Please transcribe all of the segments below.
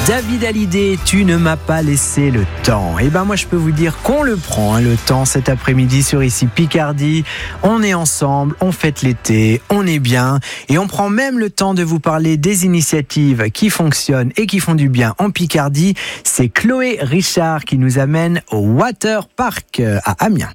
David Hallyday, tu ne m'as pas laissé le temps. Et ben moi je peux vous dire qu'on le prend, le temps cet après-midi sur ici Picardie. On est ensemble, on fête l'été, on est bien et on prend même le temps de vous parler des initiatives qui fonctionnent et qui font du bien en Picardie. C'est Chloé Richard qui nous amène au Water Park à Amiens.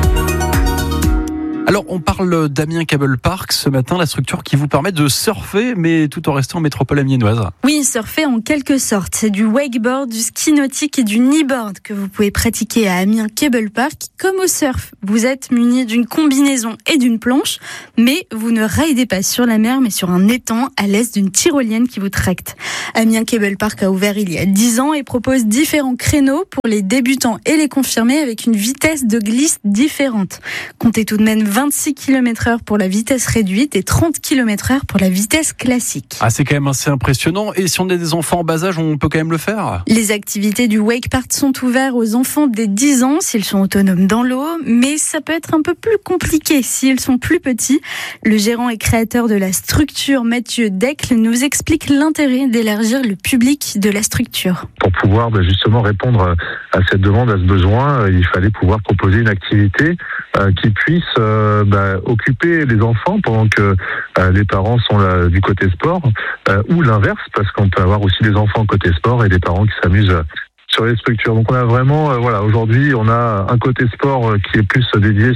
Alors, on parle d'Amiens Cable Park ce matin, la structure qui vous permet de surfer, mais tout en restant en métropole amiénoise. Oui, surfer en quelque sorte. C'est du wakeboard, du ski nautique et du kneeboard que vous pouvez pratiquer à Amiens Cable Park. Comme au surf, vous êtes muni d'une combinaison et d'une planche, mais vous ne raidez pas sur la mer, mais sur un étang à l'aise d'une tyrolienne qui vous tracte. Amiens Cable Park a ouvert il y a 10 ans et propose différents créneaux pour les débutants et les confirmés avec une vitesse de glisse différente. Comptez tout de même 26 km/h pour la vitesse réduite et 30 km/h pour la vitesse classique. Ah, c'est quand même assez impressionnant. Et si on a des enfants en bas âge, on peut quand même le faire? Les activités du Wake Park sont ouvertes aux enfants dès 10 ans s'ils sont autonomes dans l'eau, mais ça peut être un peu plus compliqué s'ils sont plus petits. Le gérant et créateur de la structure, Mathieu Decle, nous explique l'intérêt d'élargir le public de la structure. Pour pouvoir justement répondre à cette demande, à ce besoin, il fallait pouvoir proposer une activité qui puisse occuper les enfants pendant que les parents sont là, du côté sport, ou l'inverse, parce qu'on peut avoir aussi des enfants côté sport et des parents qui s'amusent sur les structures. Donc on a vraiment, aujourd'hui on a un côté sport qui est plus dédié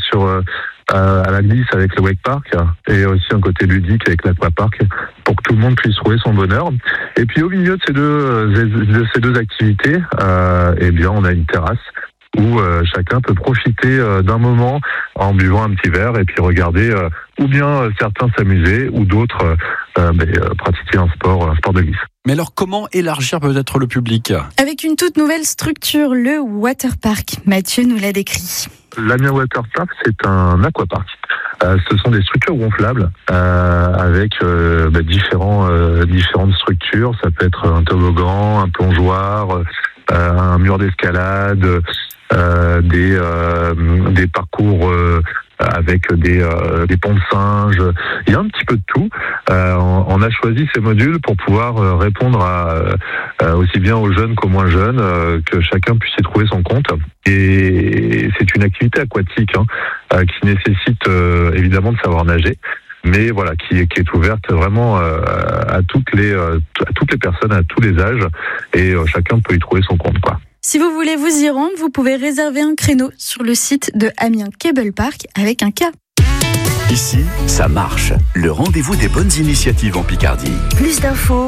à la glisse avec le Wake Park et aussi un côté ludique avec l'Aquapark pour que tout le monde puisse trouver son bonheur. Et puis au milieu de ces deux activités, on a une terrasse où chacun peut profiter d'un moment en buvant un petit verre et puis regarder ou bien certains s'amuser ou d'autres pratiquer un sport de glisse. Mais alors comment élargir peut-être le public? Avec une toute nouvelle structure, le Water Park. Mathieu nous l'a décrit. L'Amiens Water Park, c'est un aquapark. Ce sont des structures gonflables avec différentes structures. Ça peut être un toboggan, un plongeoir, un mur d'escalade, des parcours avec des ponts de singes. Il y a un petit peu de tout. On a choisi ces modules pour pouvoir répondre à aussi bien aux jeunes qu'aux moins jeunes, que chacun puisse y trouver son compte. Et c'est une activité aquatique qui nécessite évidemment de savoir nager, mais voilà, qui est ouverte vraiment à toutes les personnes, à tous les âges, et chacun peut y trouver son compte, quoi. Si vous voulez vous y rendre, vous pouvez réserver un créneau sur le site de Amiens Cable Park avec un K. Ici, ça marche. Le rendez-vous des bonnes initiatives en Picardie. Plus d'infos